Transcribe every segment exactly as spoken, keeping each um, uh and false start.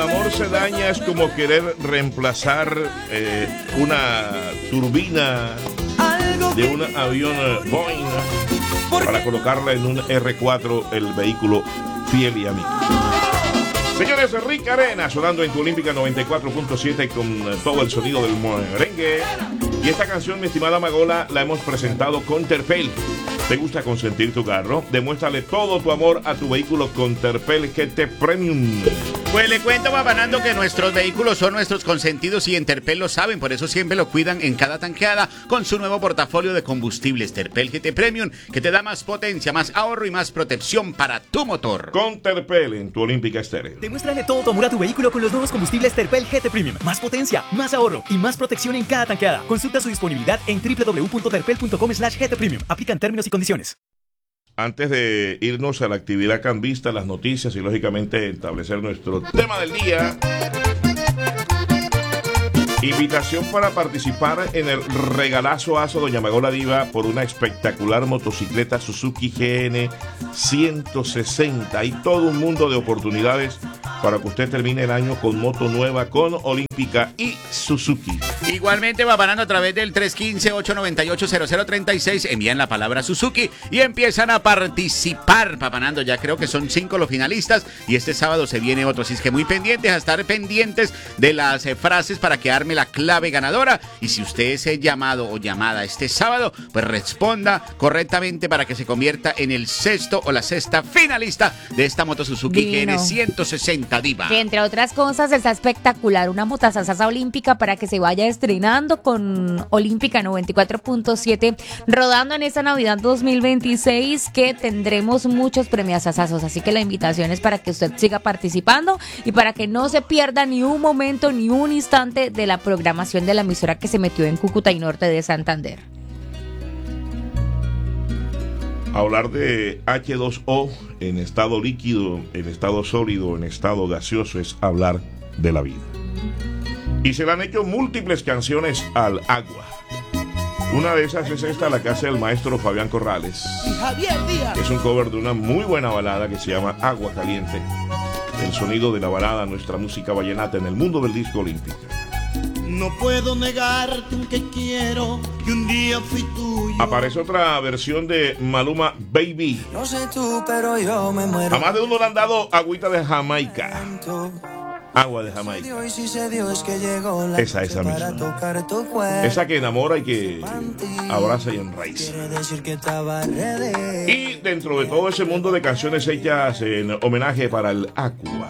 amor se daña es como querer reemplazar eh, una turbina de un avión Boeing para colocarla en un erre cuatro, el vehículo fiel y amigo. Señores, Rick Arena sonando en tu Olímpica noventa y cuatro punto siete con todo el sonido del merengue. Y esta canción, mi estimada Magola, la hemos presentado con Terpel. ¿Te gusta consentir tu carro? Demuéstrale todo tu amor a tu vehículo con Terpel G T Premium. Pues le cuento, Babanando, que nuestros vehículos son nuestros consentidos y en Terpel lo saben, por eso siempre lo cuidan en cada tanqueada con su nuevo portafolio de combustibles Terpel G T Premium, que te da más potencia, más ahorro y más protección para tu motor. Con Terpel en tu Olímpica Estéreo. Demuéstrale todo tu amor a tu vehículo con los nuevos combustibles Terpel G T Premium. Más potencia, más ahorro y más protección en cada tanqueada. Consulta su disponibilidad en doble u doble u doble u punto terpel punto com slash G T Premium. Aplican términos y condiciones. Antes de irnos a la actividad cambista, las noticias y lógicamente establecer nuestro tema del día, invitación para participar en el regalazo Aso Doña Magola Diva por una espectacular motocicleta Suzuki G N ciento sesenta. Hay todo un mundo de oportunidades para que usted termine el año con moto nueva, con Olímpica y Suzuki. Igualmente, Babanando, a través del tres uno cinco, ocho nueve ocho, cero cero tres seis envían la palabra Suzuki y empiezan a participar, Babanando. Ya creo que son cinco los finalistas y este sábado se viene otro, así es que muy pendientes, a estar pendientes de las eh, frases para que arme la clave ganadora. Y si usted es eh, llamado o llamada este sábado, pues responda correctamente para que se convierta en el sexto o la sexta finalista de esta moto Suzuki G N ciento sesenta, Diva. Que entre otras cosas está espectacular, una motazazaza olímpica para que se vaya estrenando con Olímpica noventa y cuatro punto siete, rodando en esta Navidad dos mil veintiséis, que tendremos muchos premiazazazos, así que la invitación es para que usted siga participando y para que no se pierda ni un momento, ni un instante de la programación de la emisora que se metió en Cúcuta y Norte de Santander. Hablar de hache dos o en estado líquido, en estado sólido, en estado gaseoso es hablar de la vida. Y se le han hecho múltiples canciones al agua. Una de esas es esta, la que hace el maestro Fabián Corrales. Es un cover de una muy buena balada que se llama Agua Caliente. El sonido de la balada, nuestra música vallenata en el mundo del disco olímpico. No puedo negarte aunque quiero que un día fui tuyo. Aparece otra versión de Maluma Baby. No sé tú, pero yo me muero. A más de uno le han dado agüita de Jamaica. Agua de Jamaica. Esa, esa misma. Esa que enamora y que abraza y enraiza. Y dentro de todo ese mundo de canciones hechas en homenaje para el agua,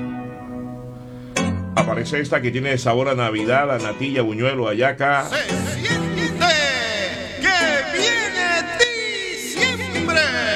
aparece esta que tiene sabor a Navidad, a natilla, buñuelo, hallaca. Se siente que viene diciembre.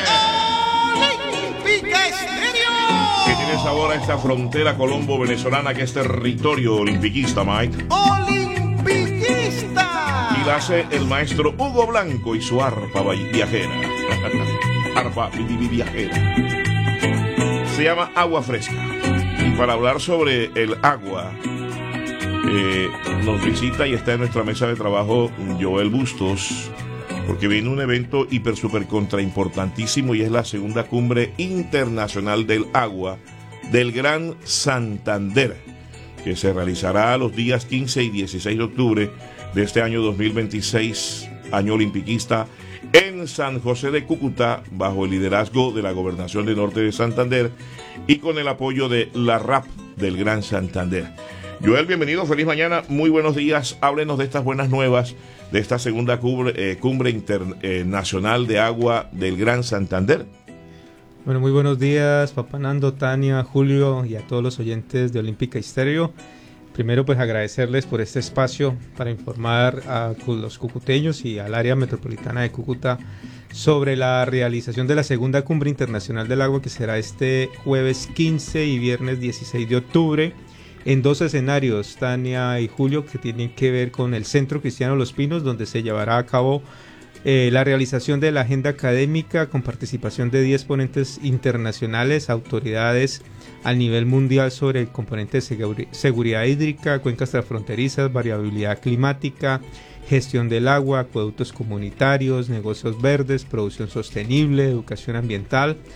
Olímpica Estéreo. Que tiene sabor a esta frontera colombo-venezolana que es territorio olimpiquista, Mike. Olimpiquista. Y la hace el maestro Hugo Blanco y su arpa viajera. Arpa viajera. Se llama Agua Fresca. Y para hablar sobre el agua, eh, nos visita y está en nuestra mesa de trabajo Joel Bustos, porque viene un evento hiper super contra importantísimo y es la segunda cumbre internacional del agua del Gran Santander, que se realizará los días quince y dieciséis de octubre de este año dos mil veintiséis, año olimpiquista, en San José de Cúcuta, bajo el liderazgo de la Gobernación de Norte de Santander y con el apoyo de la R A P del Gran Santander. Joel, bienvenido, feliz mañana, muy buenos días. Háblenos de estas buenas nuevas de esta segunda cumbre, eh, cumbre internacional eh, de agua del Gran Santander. Bueno, muy buenos días, Papá Nando, Tania, Julio y a todos los oyentes de Olímpica Estéreo. Primero, pues agradecerles por este espacio para informar a los cucuteños y al área metropolitana de Cúcuta sobre la realización de la segunda cumbre internacional del agua, que será este jueves quince y viernes dieciséis de octubre en dos escenarios, Tania y Julio, que tienen que ver con el Centro Cristiano Los Pinos, donde se llevará a cabo eh, la realización de la agenda académica con participación de diez ponentes internacionales, autoridades a nivel mundial sobre el componente de seguri- seguridad hídrica, cuencas transfronterizas, variabilidad climática, gestión del agua, acueductos comunitarios, negocios verdes, producción sostenible, educación ambiental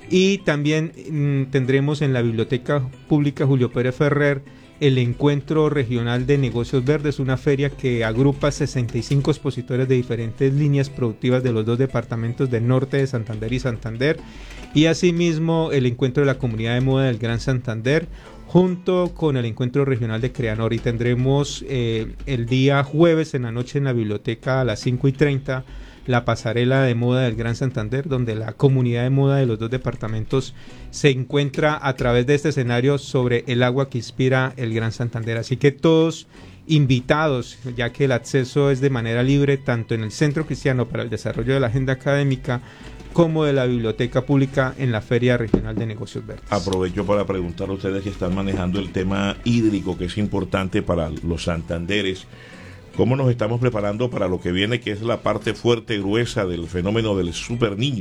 Y también mmm, tendremos en la Biblioteca Pública Julio Pérez Ferrer el Encuentro Regional de Negocios Verdes, una feria que agrupa sesenta y cinco expositores de diferentes líneas productivas de los dos departamentos del norte de Santander y Santander, y asimismo el Encuentro de la Comunidad de Moda del Gran Santander, junto con el Encuentro Regional de Creanor. Y tendremos eh, el día jueves en la noche en la biblioteca a las cinco y treinta la pasarela de moda del Gran Santander, donde la comunidad de moda de los dos departamentos se encuentra a través de este escenario sobre el agua que inspira el Gran Santander. Así que todos invitados, ya que el acceso es de manera libre tanto en el Centro Cristiano para el Desarrollo de la Agenda Académica como de la Biblioteca Pública en la Feria Regional de Negocios Verdes. Aprovecho para preguntar a ustedes que están manejando el tema hídrico, que es importante para los santanderes. ¿Cómo nos estamos preparando para lo que viene, que es la parte fuerte y gruesa del fenómeno del super niño?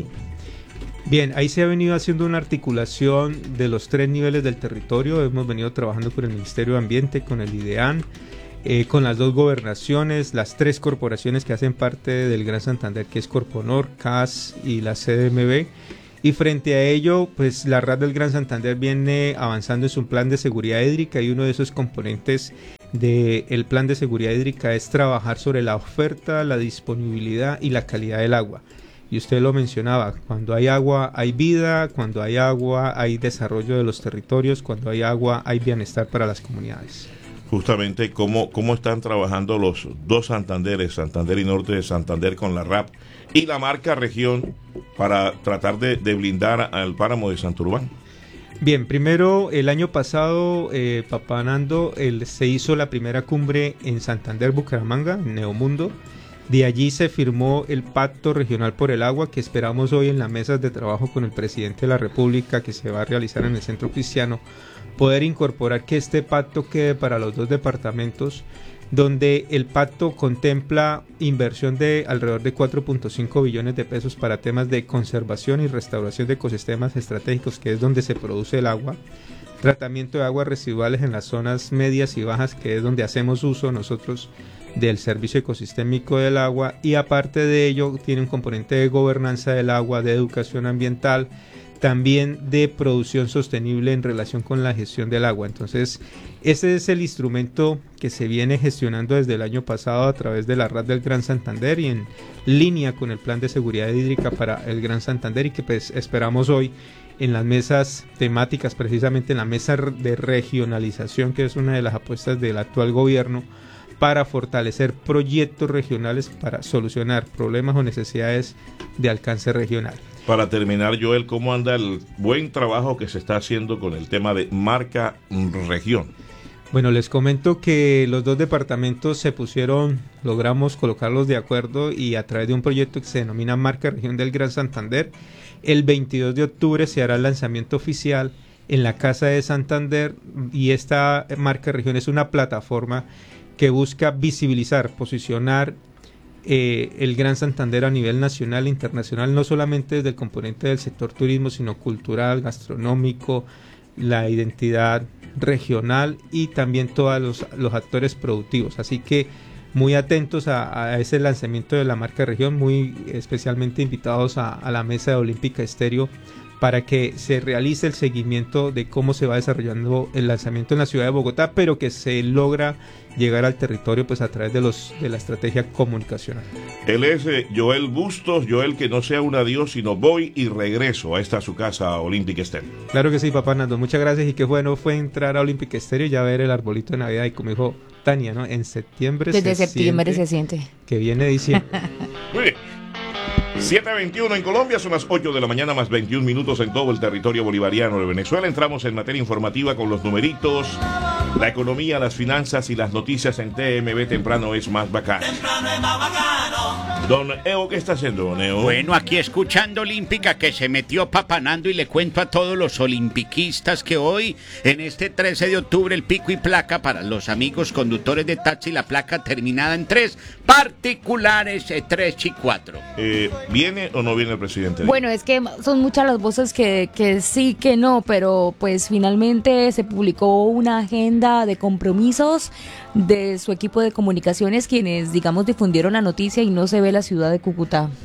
Bien, ahí se ha venido haciendo una articulación de los tres niveles del territorio. Hemos venido trabajando con el Ministerio de Ambiente, con el IDEAN, eh, con las dos gobernaciones, las tres corporaciones que hacen parte del Gran Santander, que es Corponor, C A S y la C D M B. Y frente a ello, pues la R A D del Gran Santander viene avanzando en su plan de seguridad hídrica, y uno de esos componentes del plan de seguridad hídrica es trabajar sobre la oferta, la disponibilidad y la calidad del agua. Y usted lo mencionaba, cuando hay agua hay vida, cuando hay agua hay desarrollo de los territorios, cuando hay agua hay bienestar para las comunidades. Justamente, ¿cómo, cómo están trabajando los dos Santanderes, Santander y Norte de Santander, con la R A P y la marca región para tratar de, de blindar al páramo de Santurbán? Bien, primero el año pasado, eh, Papá Nando, el, se hizo la primera cumbre en Santander, Bucaramanga, en Neomundo. De allí se firmó el Pacto Regional por el Agua, que esperamos hoy en las mesas de trabajo con el presidente de la República, que se va a realizar en el Centro Cristiano, poder incorporar que este pacto quede para los dos departamentos, donde el pacto contempla inversión de alrededor de cuatro punto cinco billones de pesos para temas de conservación y restauración de ecosistemas estratégicos, que es donde se produce el agua, tratamiento de aguas residuales en las zonas medias y bajas, que es donde hacemos uso nosotros del servicio ecosistémico del agua, y aparte de ello tiene un componente de gobernanza del agua, de educación ambiental, también de producción sostenible en relación con la gestión del agua. Entonces, ese es el instrumento que se viene gestionando desde el año pasado a través de la R A D del Gran Santander, y en línea con el plan de seguridad hídrica para el Gran Santander, y que pues esperamos hoy en las mesas temáticas, precisamente en la mesa de regionalización, que es una de las apuestas del actual gobierno, para fortalecer proyectos regionales para solucionar problemas o necesidades de alcance regional. Para terminar, Joel, ¿cómo anda el buen trabajo que se está haciendo con el tema de marca región? Bueno, les comento que los dos departamentos se pusieron, logramos colocarlos de acuerdo, y a través de un proyecto que se denomina Marca Región del Gran Santander, el veintidós de octubre se hará el lanzamiento oficial en la Casa de Santander, y esta Marca Región es una plataforma que busca visibilizar, posicionar eh, el Gran Santander a nivel nacional e internacional, no solamente desde el componente del sector turismo, sino cultural, gastronómico, la identidad regional y también todos los, los actores productivos. Así que muy atentos a, a ese lanzamiento de la marca región, muy especialmente invitados a, a la mesa de Olímpica Estéreo, para que se realice el seguimiento de cómo se va desarrollando el lanzamiento en la ciudad de Bogotá, pero que se logra llegar al territorio pues a través de los de la estrategia comunicacional. Él es eh, Joel Bustos, Joel, que no sea un adiós, sino voy y regreso a esta su casa, Olímpica Estéreo. Claro que sí, papá Nando, muchas gracias, y qué bueno fue entrar a Olímpica Estéreo y ya ver el arbolito de Navidad, y como dijo Tania, ¿no? En septiembre Desde se septiembre siente se siente. que viene diciembre. Muy bien. siete veintiuno en Colombia, son las ocho de la mañana más veintiún minutos en todo el territorio bolivariano de Venezuela. Entramos en materia informativa con los numeritos, la economía, las finanzas y las noticias en T M B. Temprano es más bacano. Temprano es más bacano. Don Eo, ¿qué está haciendo, don Eo? Bueno, aquí escuchando Olímpica, que se metió Papá Nando, y le cuento a todos los olimpiquistas que hoy, en este trece de octubre, el pico y placa para los amigos conductores de taxi, la placa terminada en tres, particulares eh, tres y cuatro. Eh, ¿Viene o no viene el presidente? Bueno, es que son muchas las voces que, que sí, que no, pero pues finalmente se publicó una agenda de compromisos de su equipo de comunicaciones, quienes, digamos, difundieron la noticia, y no se ve la ciudad de Cúcuta.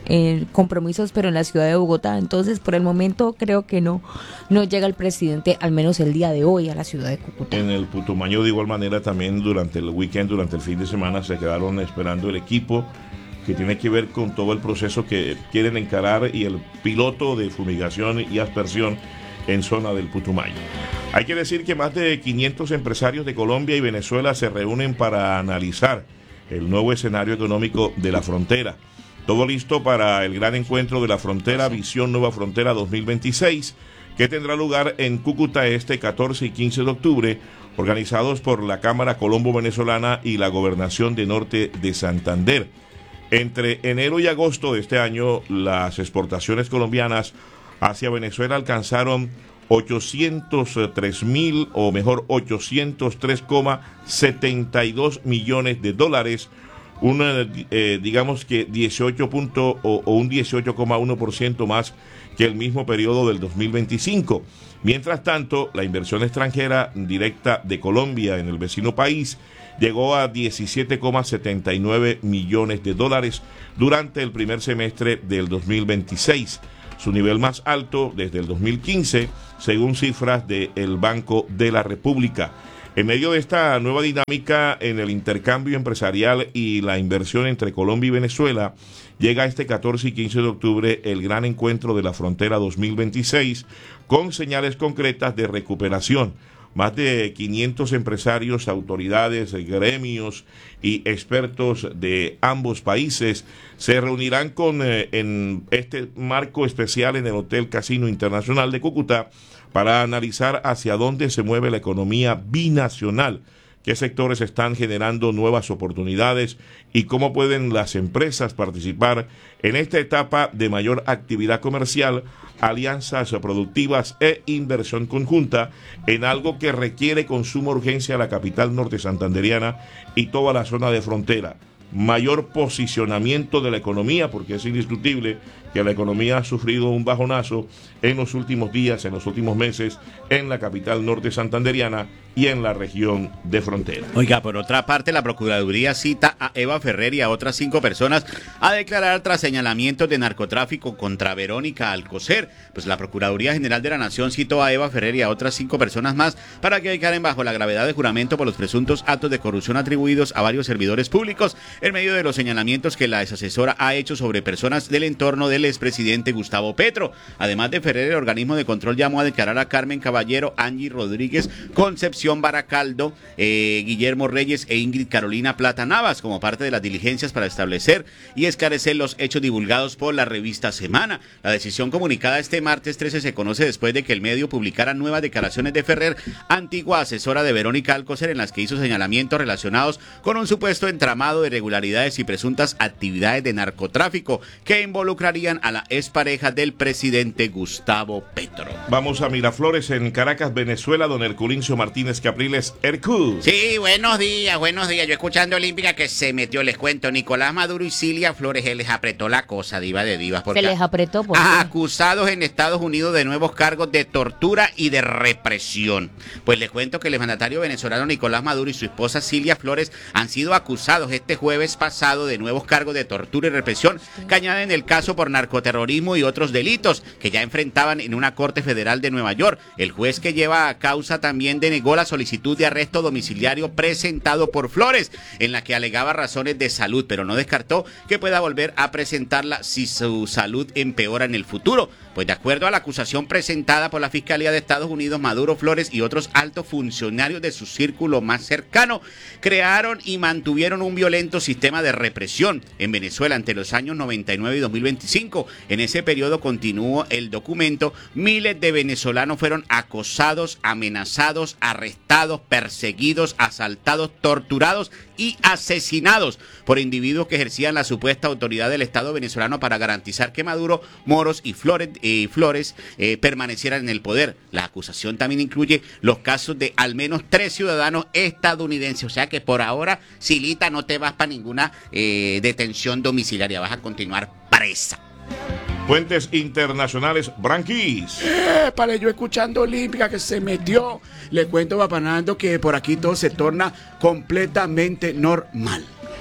eh, compromisos, pero en la ciudad de Bogotá. Entonces, por el momento, creo que no, no llega el presidente, al menos el día de hoy, a la ciudad de Cúcuta. En el Putumayo, de igual manera, también durante el weekend, durante el fin de semana, se quedaron esperando el equipo que tiene que ver con todo el proceso que quieren encarar y el piloto de fumigación y aspersión en zona del Putumayo. Hay que decir que más de quinientos empresarios de Colombia y Venezuela se reúnen para analizar el nuevo escenario económico de la frontera. Todo listo para el gran encuentro de la frontera, Visión Nueva Frontera dos mil veintiséis, que tendrá lugar en Cúcuta este catorce y quince de octubre, organizados por la Cámara Colombo-Venezolana y la Gobernación de Norte de Santander. Entre enero y agosto de este año, las exportaciones colombianas hacia Venezuela alcanzaron ochocientos tres mil, o mejor, ochocientos tres coma setenta y dos millones de dólares, una, eh, digamos que dieciocho punto, o, o un dieciocho coma uno por ciento más que el mismo periodo del dos mil veinticinco. Mientras tanto, la inversión extranjera directa de Colombia en el vecino país llegó a diecisiete coma setenta y nueve millones de dólares durante el primer semestre del dos mil veintiséis, su nivel más alto desde el dos mil quince, según cifras del Banco de la República. En medio de esta nueva dinámica en el intercambio empresarial y la inversión entre Colombia y Venezuela, llega este catorce y quince de octubre el gran encuentro de la frontera dos mil veintiséis con señales concretas de recuperación. Más de quinientos empresarios, autoridades, gremios y expertos de ambos países se reunirán con, eh, en este marco especial en el Hotel Casino Internacional de Cúcuta para analizar hacia dónde se mueve la economía binacional, qué sectores están generando nuevas oportunidades y cómo pueden las empresas participar en esta etapa de mayor actividad comercial, alianzas productivas e inversión conjunta en algo que requiere con suma urgencia la capital norte santanderiana y toda la zona de frontera. Mayor posicionamiento de la economía, porque es indiscutible que la economía ha sufrido un bajonazo en los últimos días, en los últimos meses, en la capital norte santanderiana y en la región de frontera. Oiga, por otra parte, la Procuraduría cita a Eva Ferrer y a otras cinco personas a declarar tras señalamientos de narcotráfico contra Verónica Alcocer. Pues la Procuraduría General de la Nación citó a Eva Ferrer y a otras cinco personas más para que declaren bajo la gravedad de juramento por los presuntos actos de corrupción atribuidos a varios servidores públicos en medio de los señalamientos que la exasesora ha hecho sobre personas del entorno del expresidente Gustavo Petro. Además de Ferrer, el organismo de control llamó a declarar a Carmen Caballero, Angie Rodríguez, Concepción Baracaldo, eh, Guillermo Reyes e Ingrid Carolina Plata Navas como parte de las diligencias para establecer y esclarecer los hechos divulgados por la revista Semana. La decisión comunicada este martes trece se conoce después de que el medio publicara nuevas declaraciones de Ferrer, antigua asesora de Verónica Alcocer, en las que hizo señalamientos relacionados con un supuesto entramado de irregularidades y presuntas actividades de narcotráfico que involucrarían a la expareja del presidente Gustavo Petro. Vamos a Miraflores, en Caracas, Venezuela, don Herculincio Martínez Capriles, Hercul. Sí, buenos días, buenos días. Yo escuchando Olímpica que se metió, les cuento, Nicolás Maduro y Cilia Flores, él les apretó la cosa, diva de divas. Porque Se les apretó, ¿por qué? acusados en Estados Unidos de nuevos cargos de tortura y de represión. Pues les cuento que el mandatario venezolano Nicolás Maduro y su esposa Cilia Flores han sido acusados este jueves pasado de nuevos cargos de tortura y represión que añaden el caso por narcoterrorismo y otros delitos que ya enfrentaban en una corte federal de Nueva York. El juez que lleva a causa también denegó la solicitud de arresto domiciliario presentado por Flores, en la que alegaba razones de salud, pero no descartó que pueda volver a presentarla si su salud empeora en el futuro. Pues de acuerdo a la acusación presentada por la Fiscalía de Estados Unidos, Maduro, Flores y otros altos funcionarios de su círculo más cercano crearon y mantuvieron un violento sistema de represión en Venezuela entre los años noventa y nueve y dos mil veinticinco. En ese periodo, continuó el documento, miles de venezolanos fueron acosados, amenazados, arrestados, perseguidos, asaltados, torturados y asesinados por individuos que ejercían la supuesta autoridad del Estado venezolano para garantizar que Maduro, Moros y Flores, eh, Flores eh, permanecieran en el poder. La acusación también incluye los casos de al menos tres ciudadanos estadounidenses, o sea que por ahora, Silita, no te vas para ninguna eh, detención domiciliaria, vas a continuar presa. Fuentes internacionales, Branquis. Eh, para yo escuchando Olímpica que se metió. Le cuento, Papanando, que por aquí todo se torna completamente normal.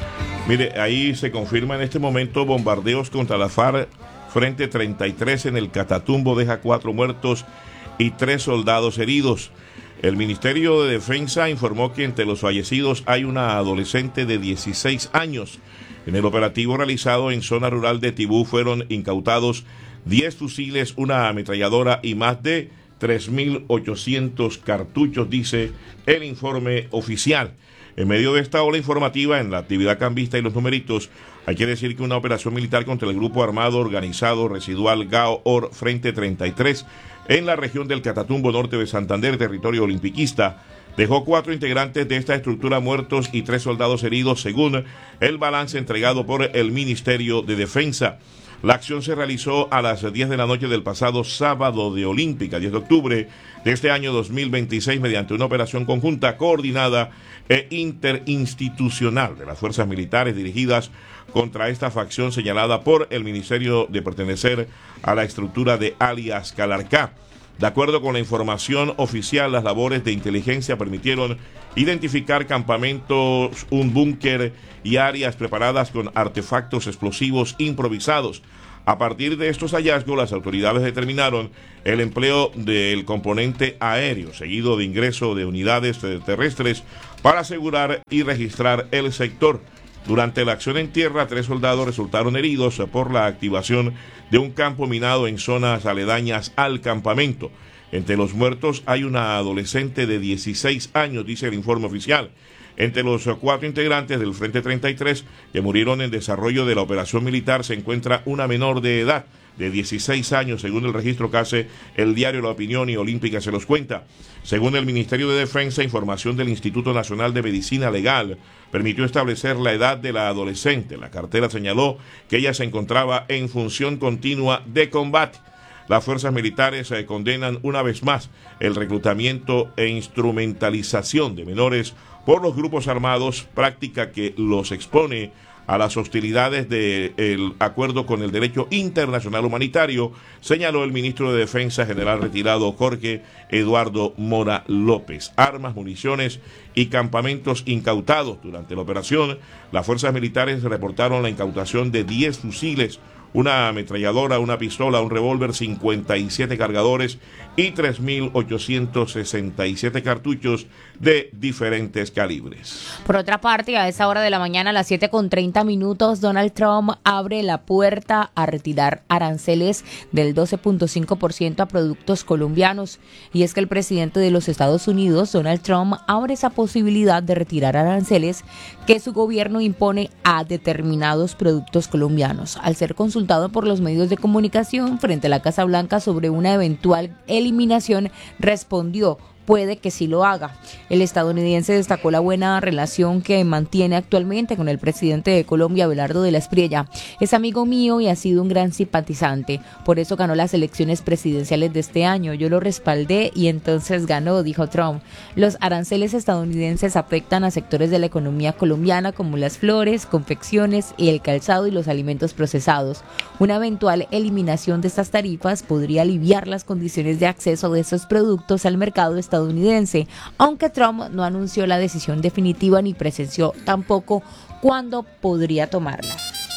Mire, ahí se confirma en este momento bombardeos contra la FARC, Frente treinta y tres en el Catatumbo deja cuatro muertos y tres soldados heridos. El Ministerio de Defensa informó que entre los fallecidos hay una adolescente de dieciséis años. En el operativo realizado en zona rural de Tibú fueron incautados diez fusiles, una ametralladora y más de tres mil ochocientos cartuchos, dice el informe oficial. En medio de esta ola informativa en la actividad cambista y los numeritos, hay que decir que una operación militar contra el grupo armado organizado residual Gao-Or Frente treinta y tres en la región del Catatumbo norte de Santander, territorio olimpiquista, dejó cuatro integrantes de esta estructura muertos y tres soldados heridos, según el balance entregado por el Ministerio de Defensa. La acción se realizó a las diez de la noche del pasado sábado de Olímpica, diez de octubre de este año dos mil veintiséis, mediante una operación conjunta, coordinada e interinstitucional de las fuerzas militares dirigidas contra esta facción señalada por el Ministerio de pertenecer a la estructura de alias Calarcá. De acuerdo con la información oficial, las labores de inteligencia permitieron identificar campamentos, un búnker y áreas preparadas con artefactos explosivos improvisados. A partir de estos hallazgos, las autoridades determinaron el empleo del componente aéreo, seguido de ingreso de unidades terrestres para asegurar y registrar el sector. Durante la acción en tierra, tres soldados resultaron heridos por la activación de un campo minado en zonas aledañas al campamento. Entre los muertos hay una adolescente de dieciséis años, dice el informe oficial. Entre los cuatro integrantes del Frente treinta y tres que murieron en desarrollo de la operación militar se encuentra una menor de edad de dieciséis años, según el registro que hace el diario La Opinión, y Olímpica se los cuenta. Según el Ministerio de Defensa, información del Instituto Nacional de Medicina Legal permitió establecer la edad de la adolescente. La cartera señaló que ella se encontraba en función continua de combate. Las fuerzas militares eh, condenan una vez más el reclutamiento e instrumentalización de menores por los grupos armados, práctica que los expone a las hostilidades del acuerdo con el derecho internacional humanitario, señaló el ministro de Defensa general retirado Jorge Eduardo Mora López. Armas, municiones y campamentos incautados durante la operación. Las fuerzas militares reportaron la incautación de diez fusiles, una ametralladora, una pistola, un revólver, cincuenta y siete cargadores y tres mil ochocientos sesenta y siete cartuchos de diferentes calibres. Por otra parte, a esa hora de la mañana, a las siete con treinta minutos, Donald Trump abre la puerta a retirar aranceles del doce punto cinco por ciento a productos colombianos. Y es que el presidente de los Estados Unidos, Donald Trump, abre esa posibilidad de retirar aranceles que su gobierno impone a determinados productos colombianos. Al ser consultado por los medios de comunicación frente a la Casa Blanca sobre una eventual eliminación, respondió: puede que sí lo haga. El estadounidense destacó la buena relación que mantiene actualmente con el presidente de Colombia, Abelardo de la Espriella. Es amigo mío y ha sido un gran simpatizante. Por eso ganó las elecciones presidenciales de este año. Yo lo respaldé y entonces ganó, dijo Trump. Los aranceles estadounidenses afectan a sectores de la economía colombiana como las flores, confecciones y el calzado y los alimentos procesados. Una eventual eliminación de estas tarifas podría aliviar las condiciones de acceso de estos productos al mercado estadounidense. estadounidense, aunque Trump no anunció la decisión definitiva ni presenció tampoco cuándo podría tomarla.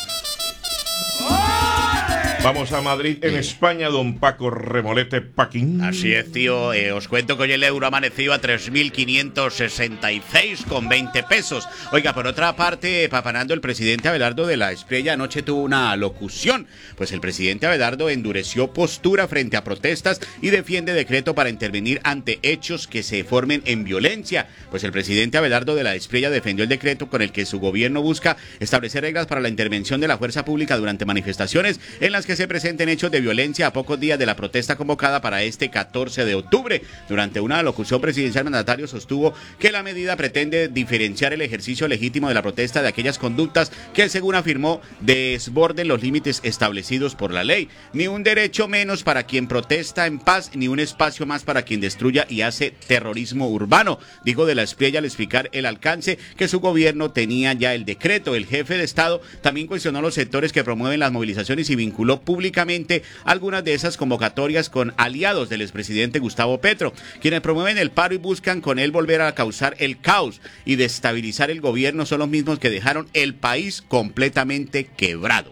Vamos a Madrid, en España, don Paco Remolete Paquín. Así es, tío. Eh, os cuento que hoy el euro amaneció a tres mil quinientos sesenta y seis con veinte pesos. Oiga, por otra parte, papanando, el presidente Abelardo de la Espriella anoche tuvo una locución. Pues el presidente Abelardo endureció postura frente a protestas y defiende decreto para intervenir ante hechos que se formen en violencia. Pues el presidente Abelardo de la Espriella defendió el decreto con el que su gobierno busca establecer reglas para la intervención de la fuerza pública durante manifestaciones en las que se presenten hechos de violencia a pocos días de la protesta convocada para este catorce de octubre. Durante una locución presidencial, el mandatario sostuvo que la medida pretende diferenciar el ejercicio legítimo de la protesta de aquellas conductas que, según afirmó, desborden los límites establecidos por la ley. Ni un derecho menos para quien protesta en paz, ni un espacio más para quien destruya y hace terrorismo urbano, dijo de la Espriella al explicar el alcance que su gobierno tenía ya el decreto. El jefe de Estado también cuestionó los sectores que promueven las movilizaciones y vinculó públicamente algunas de esas convocatorias con aliados del expresidente Gustavo Petro, quienes promueven el paro y buscan con él volver a causar el caos y destabilizar el gobierno. Son los mismos que dejaron el país completamente quebrado.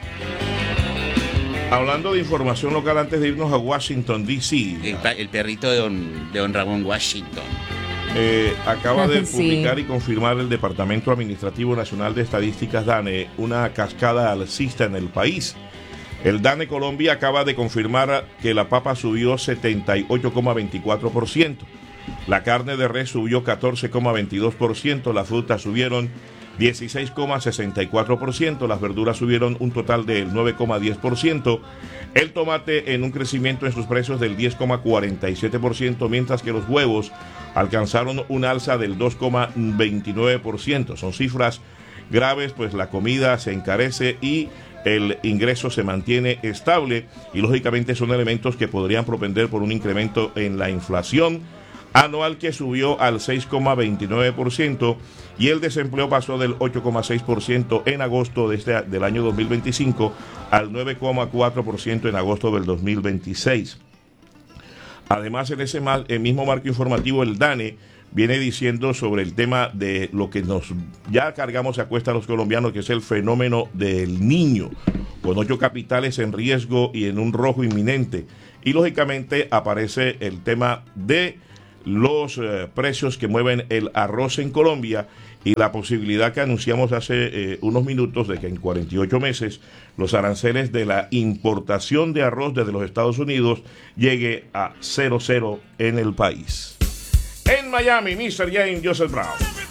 Hablando de información local, antes de irnos a Washington, D C El, el perrito de don, de don Ramón Washington. Eh, acaba de Sí. publicar y confirmar el Departamento Administrativo Nacional de Estadísticas, DANE, una cascada alcista en el país. El DANE Colombia acaba de confirmar que la papa subió setenta y ocho coma veinticuatro por ciento, la carne de res subió catorce coma veintidós por ciento, las frutas subieron dieciséis coma sesenta y cuatro por ciento, las verduras subieron un total del nueve coma diez por ciento, el tomate en un crecimiento en sus precios del diez coma cuarenta y siete por ciento, mientras que los huevos alcanzaron un alza del dos coma veintinueve por ciento. Son cifras graves, pues la comida se encarece y el ingreso se mantiene estable y lógicamente son elementos que podrían propender por un incremento en la inflación anual, que subió al seis coma veintinueve por ciento, y el desempleo pasó del ocho coma seis por ciento en agosto de este, del año dos mil veinticinco al nueve coma cuatro por ciento en agosto del dos mil veintiséis. Además, en ese mal, el mismo marco informativo, el DANE viene diciendo sobre el tema de lo que nos ya cargamos a cuesta a los colombianos, que es el fenómeno del niño, con ocho capitales en riesgo y en un rojo inminente. Y lógicamente aparece el tema de los eh, precios que mueven el arroz en Colombia y la posibilidad que anunciamos hace eh, unos minutos de que en cuarenta y ocho meses los aranceles de la importación de arroz desde los Estados Unidos llegue a cero cero en el país. En Miami, mister James Joseph Brown.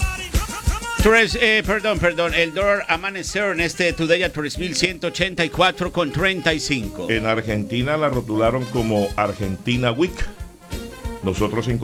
Tres, eh, perdón, perdón, el dólar amaneció en este Today a tres mil ciento ochenta y cuatro con treinta y cinco. En Argentina la rotularon como Argentina Week. Nosotros en